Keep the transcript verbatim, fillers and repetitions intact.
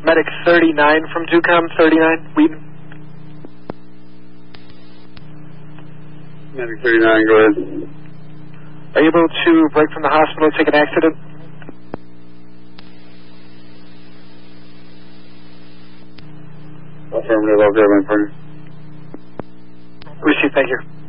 Medic thirty-nine from Ducom, thirty-nine, Wheaton. Medic thirty-nine, go ahead. Are you able to break from the hospital, take an accident? Affirmative, I'll grab my partner. Receive, thank you.